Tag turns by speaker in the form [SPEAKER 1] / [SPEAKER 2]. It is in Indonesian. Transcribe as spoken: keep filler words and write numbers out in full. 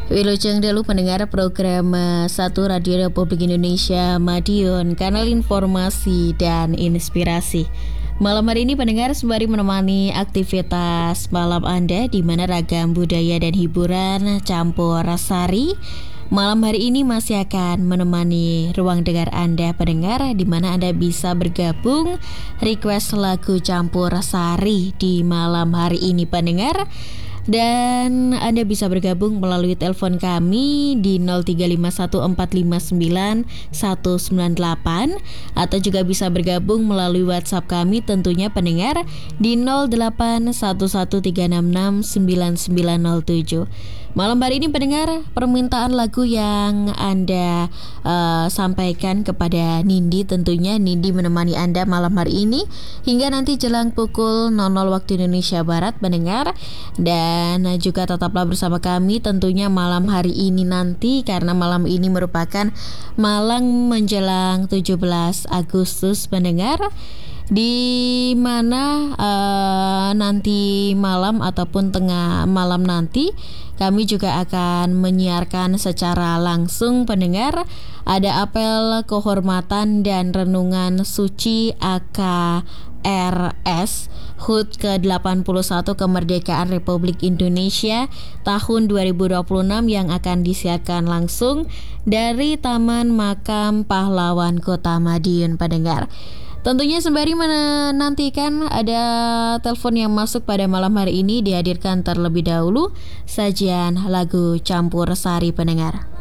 [SPEAKER 1] Wilujeng dulu pendengar program eh, satu Radio Republik Indonesia Madiun, kanal informasi dan inspirasi. Malam hari ini pendengar sembari menemani aktivitas malam Anda di mana ragam budaya dan hiburan campur sari. Malam hari ini masih akan menemani ruang dengar Anda pendengar, di mana Anda bisa bergabung request lagu campur sari di malam hari ini pendengar. Dan Anda bisa bergabung melalui telepon kami di nol tiga lima satu empat lima sembilan satu sembilan delapan, atau juga bisa bergabung melalui WhatsApp kami tentunya pendengar di nol delapan satu satu tiga enam enam sembilan sembilan nol tujuh. Malam hari ini pendengar, permintaan lagu yang Anda uh, sampaikan kepada Nindi, tentunya Nindi menemani Anda malam hari ini hingga nanti jelang pukul nol nol waktu Indonesia Barat pendengar. Dan juga tetaplah bersama kami tentunya malam hari ini nanti, karena malam ini merupakan malam menjelang tujuh belas Agustus pendengar, di mana uh, nanti malam ataupun tengah malam nanti kami juga akan menyiarkan secara langsung pendengar, ada apel kehormatan dan renungan suci A K R S H U T ke delapan puluh satu Kemerdekaan Republik Indonesia tahun dua ribu dua puluh enam yang akan disiarkan langsung dari Taman Makam Pahlawan Kota Madiun pendengar. Tentunya sembari menantikan ada telepon yang masuk pada malam hari ini, dihadirkan terlebih dahulu sajian lagu campur sari pendengar.